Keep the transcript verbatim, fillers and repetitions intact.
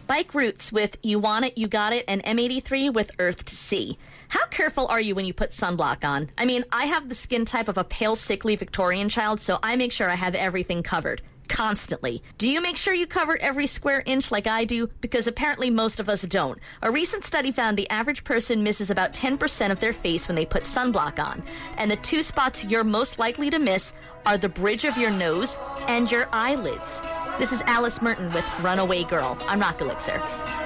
Bike Roots with You Want It, You Got It, and M eighty-three with Earth to See. How careful are you when you put sunblock on? I mean, I have the skin type of a pale, sickly Victorian child, so I make sure I have everything covered. Constantly. Do you make sure you cover every square inch like I do? Because apparently most of us don't. A recent study found the average person misses about ten percent of their face when they put sunblock on. And the two spots you're most likely to miss are the bridge of your nose and your eyelids. This is Alice Merton with Runaway Girl on Rock Elixir.